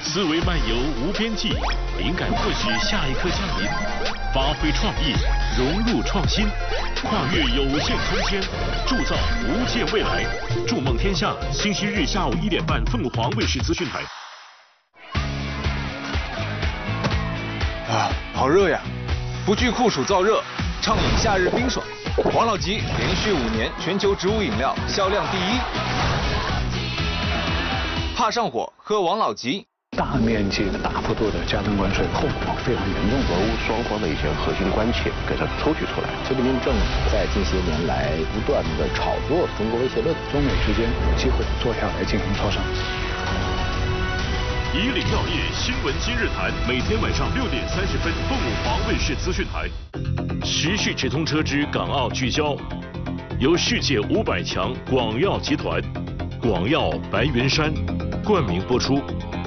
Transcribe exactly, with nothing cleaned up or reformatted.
思维漫游无边际，灵感或许下一刻降临。发挥创意，融入创新，跨越有限空间，铸造无限未来。筑梦天下，星期日下午一点半，凤凰卫视资讯台。 啊，好热呀！不惧酷暑燥热，畅饮夏日冰爽。王老吉连续五年全球植物饮料销量第一。怕上火，喝王老吉。 大面积的、大幅度的加灯灌水，后果非常严重。 俄乌双方的一些核心关切给它抽取出来。 习近平政府在近些年来不断的炒作中国威胁论， 中美之间有机会坐下来进行磋商。 以岭药业新闻今日谈，每天晚上六点三十分，凤凰卫视资讯台。时事直通车之港澳聚焦，由世界五百强广药集团、广药白云山冠名播出。